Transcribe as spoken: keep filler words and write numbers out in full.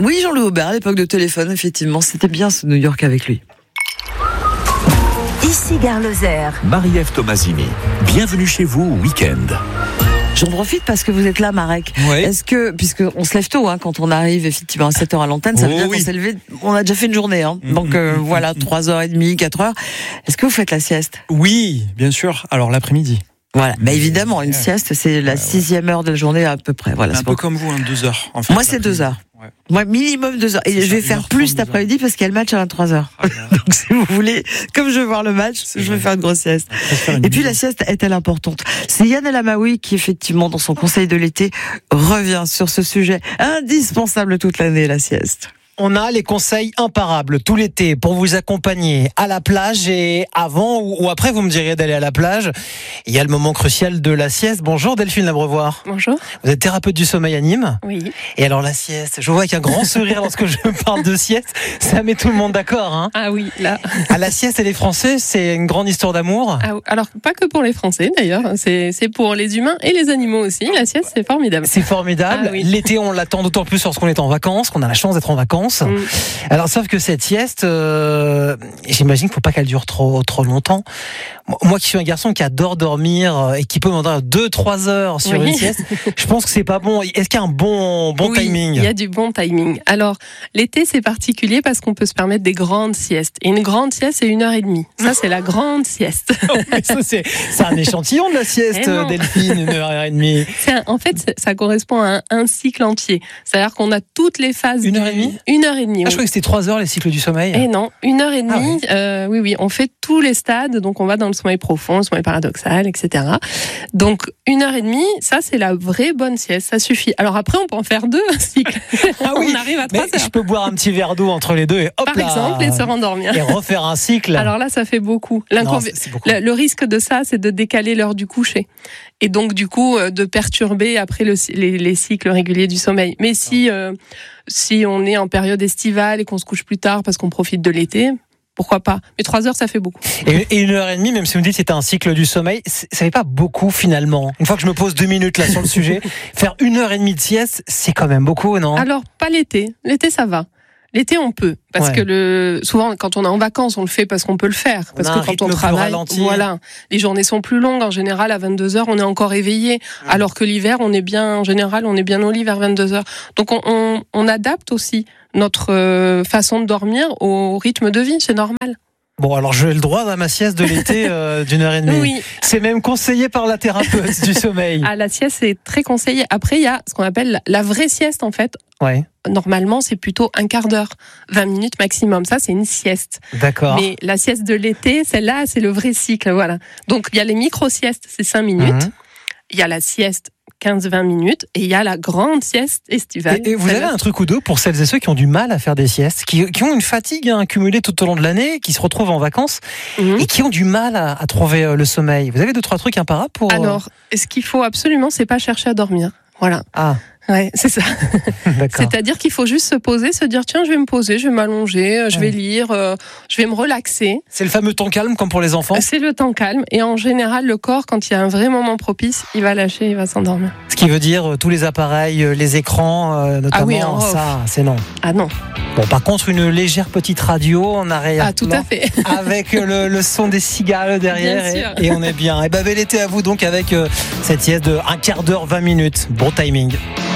Oui, Jean-Louis Aubert, à l'époque de téléphone, effectivement, c'était bien ce New York avec lui. Ici Gare Lozère. Marie-Ève Tomasini, bienvenue chez vous au week-end. J'en profite parce que vous êtes là, Marek. Oui. Est-ce que, puisque on se lève tôt, hein, quand on arrive effectivement à sept heures à l'antenne, ça veut Oh dire oui. qu'on s'est levé, on a déjà fait une journée, hein. Mmh, Donc euh, mmh, voilà, mmh. trois heures trente, quatre heures. Est-ce que vous faites la sieste? Oui, bien sûr. Alors l'après-midi. Voilà, bah évidemment, une Ouais. sieste, c'est la Ouais, ouais. sixième heure de la journée à peu près. Voilà, Un c'est peu bon. comme vous, hein, deux heures. En fait, Moi, c'est deux l'après-midi. heures. Ouais. Moi, minimum deux heures. Et C'est je ça, vais une faire heure plus trente, cet deux heures. après-midi parce qu'il y a le match à vingt-trois heures. Ah là là. Donc, si vous voulez, comme je veux voir le match, C'est je vais vrai. faire une grosse sieste. Je préfère une Et puis nuit. la sieste est-elle importante? C'est Yann El Amaoui qui, effectivement, dans son conseil de l'été, revient sur ce sujet indispensable toute l'année, la sieste. On a les conseils imparables tout l'été pour vous accompagner à la plage et avant ou ou après, vous me direz d'aller à la plage. Il y a le moment crucial de la sieste. Bonjour Delphine Labrevoire. Bonjour. Vous êtes thérapeute du sommeil à Nîmes. Oui. Et alors la sieste, je vois avec un grand sourire lorsque je parle de sieste, ça met tout le monde d'accord. Hein. Ah oui, là. À la sieste et les Français, c'est une grande histoire d'amour. Ah, alors, pas que pour les Français d'ailleurs, c'est, c'est pour les humains et les animaux aussi. La sieste, c'est formidable. C'est formidable. Ah oui. L'été, on l'attend d'autant plus lorsqu'on est en vacances, qu'on a la chance d'être en vacances. Mm. Alors, sauf que cette sieste, euh, j'imagine qu'il faut pas qu'elle dure trop trop longtemps. Moi qui suis un garçon qui adore dormir et qui peut m'endormir deux trois heures sur Oui. une sieste, je pense que c'est pas bon. Est-ce qu'il y a un bon bon Oui, timing? il y a du bon timing. Alors, l'été, c'est particulier parce qu'on peut se permettre des grandes siestes. Et une grande sieste, c'est une heure et demie. Ça, c'est la grande sieste. Ça, c'est c'est un échantillon de la sieste, Eh non. Delphine, une heure et demie. C'est un- en fait, c'est- ça correspond à un, un cycle entier. C'est-à-dire qu'on a toutes les phases. Une du- heure et demie Une heure et demie. Ah, oui. je croyais que c'était trois heures les cycles du sommeil. Et non, une heure et demie. Ah oui. euh, oui, oui, on fait tous les stades. Donc, on va dans le sommeil profond, le sommeil paradoxal, et cetera. Donc, une heure et demie, ça, c'est la vraie bonne sieste. Ça suffit. Alors après, on peut en faire deux un cycle. Ah oui, on arrive à mais trois je heures. peux boire un petit verre d'eau entre les deux et hop Par là. exemple, et se rendormir. Et refaire un cycle. Alors là, ça fait beaucoup. Non, L'inconvé- c'est- c'est beaucoup. le, le risque de ça, c'est de décaler l'heure du coucher. Et donc, du coup, euh, de perturber après le, les, les cycles réguliers du sommeil. Mais si, euh, si on est en période estivale et qu'on se couche plus tard parce qu'on profite de l'été, pourquoi pas? Mais trois heures, ça fait beaucoup. Et, et une heure et demie, même si vous me dites que c'était un cycle du sommeil, c'est- ça fait pas beaucoup finalement. Une fois que je me pose deux minutes là sur le sujet, faire une heure et demie de sieste, c'est quand même beaucoup, non? Alors, pas l'été. L'été, ça va. L'été, on peut. Parce Ouais. que le, souvent, quand on est en vacances, on le fait parce qu'on peut le faire. Parce On a que un quand rythme on plus travaille, ralenti. voilà. Les journées sont plus longues. En général, à vingt-deux heures, on est encore éveillé. Alors que l'hiver, on est bien, en général, on est bien au lit vers vingt-deux heures. Donc, on, on, on adapte aussi notre euh, façon de dormir au rythme de vie. C'est normal. Bon, alors j'ai le droit à ma sieste de l'été euh, d'une heure et demie. Oui. C'est même conseillé par la thérapeute du sommeil. À la sieste, c'est très conseillé. Après, il y a ce qu'on appelle la- la vraie sieste, en fait. Ouais, Normalement, c'est plutôt un quart d'heure, vingt minutes maximum. Ça, c'est une sieste. d'accord. Mais la sieste de l'été, celle-là, c'est le vrai cycle, voilà. Donc, il y a les micro-siestes, c'est cinq minutes. Mhm. Il y a la sieste quinze vingt minutes. Et il y a la grande sieste estivale. Et, et vous avez Celle-là, un truc ou deux pour celles et ceux qui ont du mal à faire des siestes, qui, qui ont une fatigue hein, accumulée tout au long de l'année, qui se retrouvent en vacances Mhm. et qui ont du mal à, à trouver euh, le sommeil. Vous avez deux, trois trucs imparables pour... euh, Alors, ce qu'il faut absolument, c'est pas chercher à dormir. Voilà. Ah, Ouais, c'est ça. d'accord. C'est-à-dire qu'il faut juste se poser, se dire, tiens, je vais me poser, je vais m'allonger, euh, je vais Ouais. lire, euh, je vais me relaxer. C'est le fameux temps calme comme pour les enfants. C'est le temps calme. Et en général, le corps, quand il y a un vrai moment propice, il va lâcher, il va s'endormir. Ce qui veut dire euh, tous les appareils, euh, les écrans, euh, notamment, Ah oui, en off. ça, c'est non. Ah non. Bon, par contre, une légère petite radio en arrière. Ah, tout à fait. Avec euh, le, le son des cigales derrière Bien et, sûr. et on est bien. Et ben bel été à vous donc avec euh, cette sieste de un quart d'heure, vingt minutes. Bon timing.